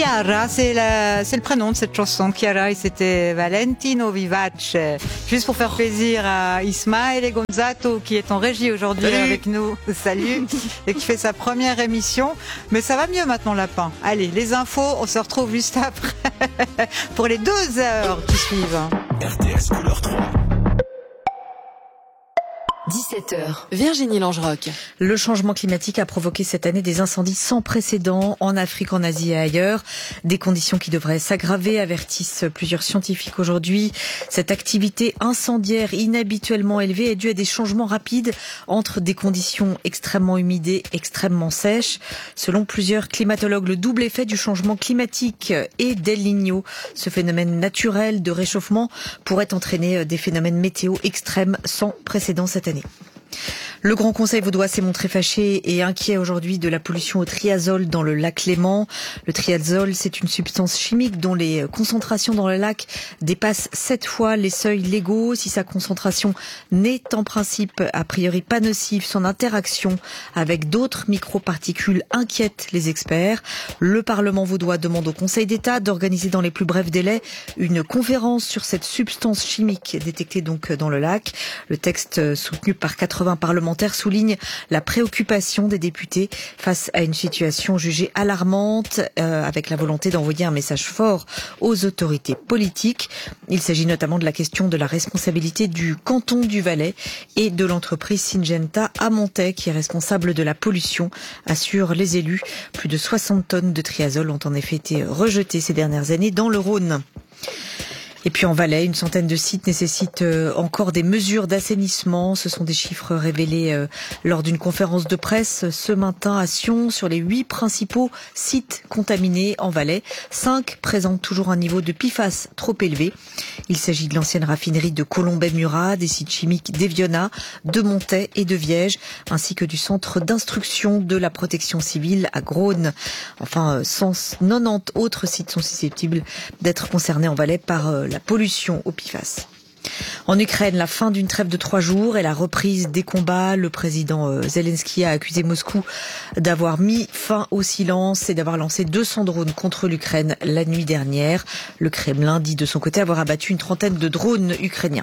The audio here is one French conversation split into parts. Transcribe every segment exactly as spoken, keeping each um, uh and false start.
Chiara, c'est, la, c'est le prénom de cette chanson. Chiara, et c'était Valentino Vivace. Juste pour faire plaisir à Ismaël Gonzato, qui est en régie aujourd'hui Salut. avec nous. Salut. Et qui fait sa première émission. Mais ça va mieux maintenant, Lapin. Allez, les infos, on se retrouve juste après pour les deux heures qui suivent. R T S couleur trois. dix-sept heures. Virginie Langeroc. Le changement climatique a provoqué cette année des incendies sans précédent en Afrique, en Asie et ailleurs. Des conditions qui devraient s'aggraver, avertissent plusieurs scientifiques aujourd'hui. Cette activité incendiaire inhabituellement élevée est due à des changements rapides entre des conditions extrêmement humides et extrêmement sèches. Selon plusieurs climatologues, le double effet du changement climatique et d'El Niño, ce phénomène naturel de réchauffement, pourrait entraîner des phénomènes météo extrêmes sans précédent cette année. Le Grand Conseil vaudois s'est montré fâché et inquiet aujourd'hui de la pollution au triazole dans le lac Léman. Le triazole, c'est une substance chimique dont les concentrations dans le lac dépassent sept fois les seuils légaux. Si sa concentration n'est en principe a priori pas nocive, son interaction avec d'autres microparticules inquiète les experts. Le Parlement vaudois demande au Conseil d'État d'organiser dans les plus brefs délais une conférence sur cette substance chimique détectée donc dans le lac. Le texte soutenu par quatre-vingts parlementaires souligne la préoccupation des députés face à une situation jugée alarmante, euh, avec la volonté d'envoyer un message fort aux autorités politiques. Il s'agit notamment de la question de la responsabilité du canton du Valais et de l'entreprise Syngenta à Montaix, qui est responsable de la pollution, assurent les élus. Plus de soixante tonnes de triazole ont en effet été rejetées ces dernières années dans le Rhône. Et puis en Valais, une centaine de sites nécessitent encore des mesures d'assainissement. Ce sont des chiffres révélés lors d'une conférence de presse ce matin à Sion sur les huit principaux sites contaminés en Valais. Cinq présentent toujours un niveau de P FAS trop élevé. Il s'agit de l'ancienne raffinerie de Colombey-Murat, des sites chimiques d'Eviona, de Montaix et de Viège, ainsi que du centre d'instruction de la protection civile à Groene. Enfin, quatre-vingt-dix autres sites sont susceptibles d'être concernés en Valais par la pollution au P FAS. En Ukraine, la fin d'une trêve de trois jours et la reprise des combats. Le président Zelensky a accusé Moscou d'avoir mis fin au silence et d'avoir lancé deux cents drones contre l'Ukraine la nuit dernière. Le Kremlin dit de son côté avoir abattu une trentaine de drones ukrainiens.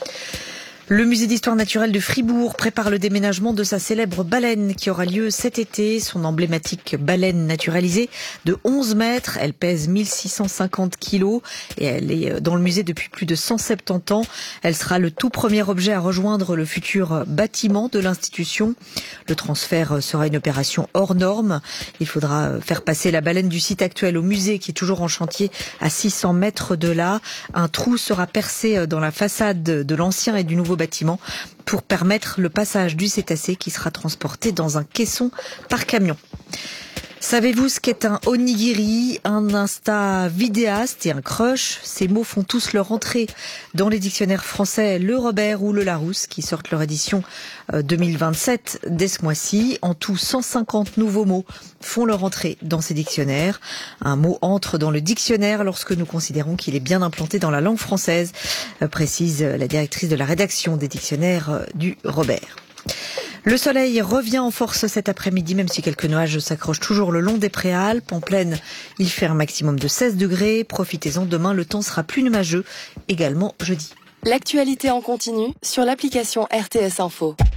Le musée d'histoire naturelle de Fribourg prépare le déménagement de sa célèbre baleine qui aura lieu cet été. Son emblématique baleine naturalisée de onze mètres. Elle pèse mille six cent cinquante kilos et elle est dans le musée depuis plus de cent soixante-dix ans. Elle sera le tout premier objet à rejoindre le futur bâtiment de l'institution. Le transfert sera une opération hors norme. Il faudra faire passer la baleine du site actuel au musée qui est toujours en chantier à six cents mètres de là. Un trou sera percé dans la façade de l'ancien et du nouveau bâtiment pour permettre le passage du cétacé qui sera transporté dans un caisson par camion. Savez-vous ce qu'est un onigiri, un insta vidéaste et un crush? Ces mots font tous leur entrée dans les dictionnaires français Le Robert ou le Larousse qui sortent leur édition deux mille vingt-sept dès ce mois-ci. En tout, cent cinquante nouveaux mots font leur entrée dans ces dictionnaires. Un mot entre dans le dictionnaire lorsque nous considérons qu'il est bien implanté dans la langue française, précise la directrice de la rédaction des dictionnaires du Robert. Le soleil revient en force cet après-midi, même si quelques nuages s'accrochent toujours le long des Préalpes. En plaine, il fait un maximum de seize degrés. Profitez-en, demain le temps sera plus nuageux, également jeudi. L'actualité en continu sur l'application R T S Info.